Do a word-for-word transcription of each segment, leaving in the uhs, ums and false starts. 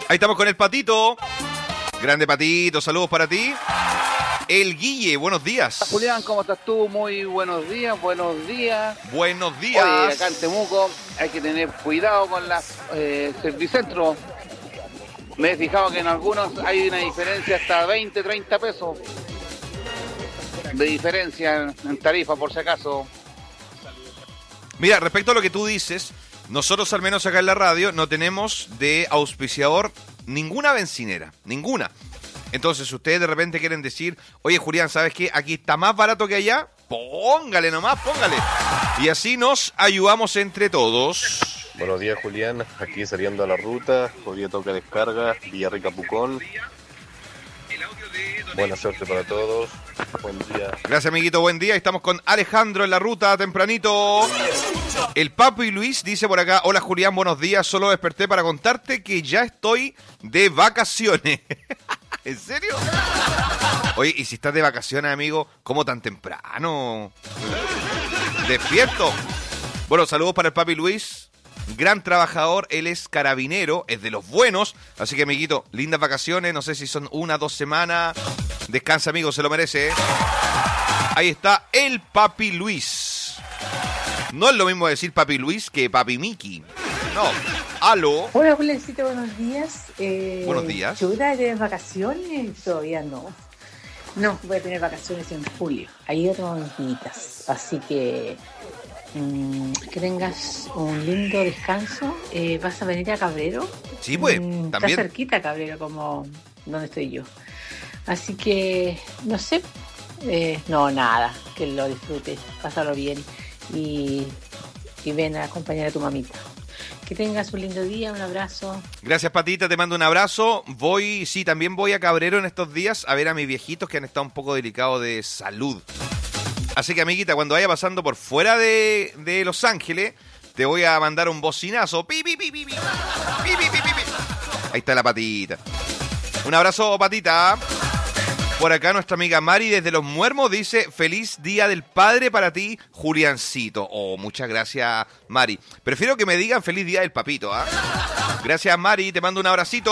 Ahí estamos con el Patito. Grande Patito, saludos para ti. El Guille, buenos días. Julián, ¿cómo estás tú? Muy buenos días, buenos días. Buenos días. Oye, acá en Temuco hay que tener cuidado con las eh, servicentros. Me he fijado que en algunos hay una diferencia hasta veinte, treinta pesos de diferencia en tarifa, por si acaso. Mira, respecto a lo que tú dices, nosotros al menos acá en la radio no tenemos de auspiciador ninguna bencinera, ninguna. Entonces, si ustedes de repente quieren decir, oye Julián, ¿sabes qué? Aquí está más barato que allá, póngale nomás, póngale. Y así nos ayudamos entre todos. Buenos días, Julián, aquí saliendo a la ruta, hoy día toca descarga, Villarrica Pucón. Buena suerte para todos, buen día. Gracias, amiguito, buen día. Estamos con Alejandro en la ruta, tempranito. El Papi Luis dice por acá, hola Julián, buenos días, solo desperté para contarte que ya estoy de vacaciones. ¿En serio? Oye, y si estás de vacaciones, amigo, ¿cómo tan temprano? Despierto. Bueno, saludos para el Papi Luis. Gran trabajador, él es carabinero, es de los buenos. Así que, amiguito, lindas vacaciones. No sé si son una, dos semanas. Descansa, amigo, se lo merece, ¿eh? Ahí está el Papi Luis. No es lo mismo decir Papi Luis que Papi Miki. No. Aló. Hola, Juliancito, buenos días. Eh, buenos días. ¿Yo voy a tener vacaciones? Todavía no. No, voy a tener vacaciones en julio. Ahí otro unos días. Así que mmm, que tengas un lindo descanso. Eh, ¿Vas a venir a Cabrero? Sí, pues, mm, también. Está cerquita Cabrero, como donde estoy yo. Así que, no sé. Eh, no, nada. Que lo disfrutes. Pásalo bien. Y, y ven a acompañar a tu mamita. Que tengas un lindo día, un abrazo. Gracias, Patita, te mando un abrazo. Voy, sí, también voy a Cabrero en estos días a ver a mis viejitos que han estado un poco delicados de salud. Así que, amiguita, cuando vaya pasando por fuera de, de Los Ángeles, te voy a mandar un bocinazo. Pi, pi, pi, pi, pi. Pi, pi, pi, pi, pi. Ahí está la Patita. Un abrazo, Patita. Por acá nuestra amiga Mari desde Los Muermos dice, feliz día del padre para ti, Juliancito. Oh, muchas gracias, Mari. Prefiero que me digan feliz día del papito, ¿ah? ¿eh? Gracias, Mari, te mando un abracito.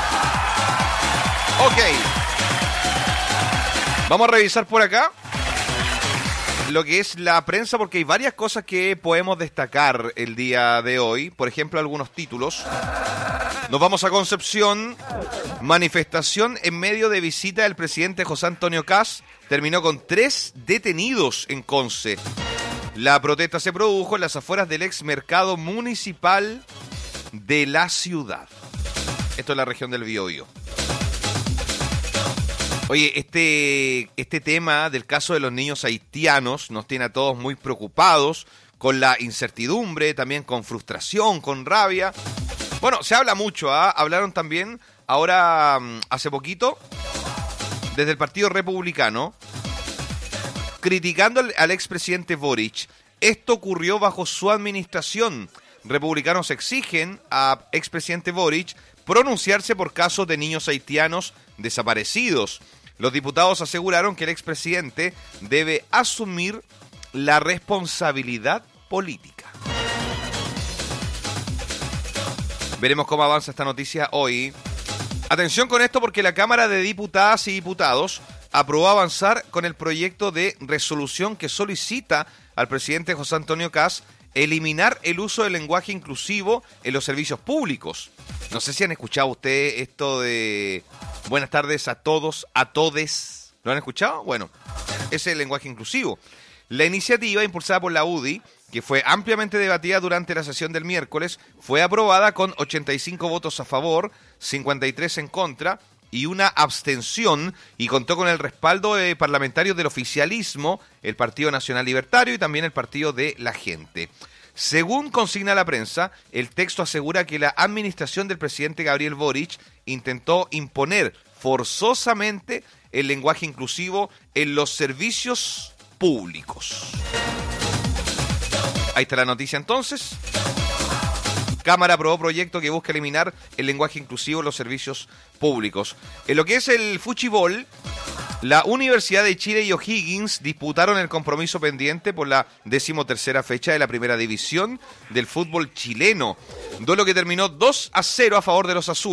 Ok. Vamos a revisar por acá lo que es la prensa, porque hay varias cosas que podemos destacar el día de hoy. Por ejemplo, algunos títulos. Nos vamos a Concepción. Manifestación en medio de visita del presidente José Antonio Kast terminó con tres detenidos en Conce. La protesta se produjo en las afueras del ex mercado municipal de la ciudad. Esto es la región del Biobío. Oye, este, este tema del caso de los niños haitianos nos tiene a todos muy preocupados, con la incertidumbre, también con frustración, con rabia. Bueno, se habla mucho, ¿ah? ¿eh? Hablaron también ahora, hace poquito, desde el Partido Republicano, criticando al, al expresidente Boric. Esto ocurrió bajo su administración. Republicanos exigen a expresidente Boric pronunciarse por casos de niños haitianos desaparecidos. Los diputados aseguraron que el expresidente debe asumir la responsabilidad política. Veremos cómo avanza esta noticia hoy. Atención con esto, porque la Cámara de Diputadas y Diputados aprobó avanzar con el proyecto de resolución que solicita al presidente José Antonio Kast eliminar el uso del lenguaje inclusivo en los servicios públicos. No sé si han escuchado ustedes esto de buenas tardes a todos, a todes. ¿Lo han escuchado? Bueno, ese es el lenguaje inclusivo. La iniciativa, impulsada por la U D I, que fue ampliamente debatida durante la sesión del miércoles, fue aprobada con ochenta y cinco votos a favor, cincuenta y tres en contra y una abstención, y contó con el respaldo de parlamentarios del oficialismo, el Partido Nacional Libertario y también el Partido de la Gente. Según consigna la prensa, el texto asegura que la administración del presidente Gabriel Boric intentó imponer forzosamente el lenguaje inclusivo en los servicios públicos. Ahí está la noticia entonces. Cámara aprobó proyecto que busca eliminar el lenguaje inclusivo en los servicios públicos. En lo que es el fuchibol, la Universidad de Chile y O'Higgins disputaron el compromiso pendiente por la decimotercera fecha de la primera división del fútbol chileno. Duelo que terminó dos a cero a favor de los azules.